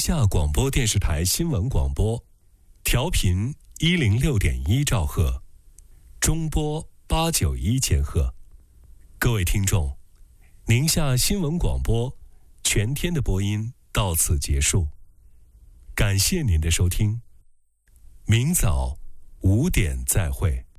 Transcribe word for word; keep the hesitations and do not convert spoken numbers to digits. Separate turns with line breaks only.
夏广播电视台新闻广播，调频一零六点一兆赫，中波八九一千赫。各位听众，宁夏新闻广播全天的播音到此结束，感谢您的收听，明早五点再会。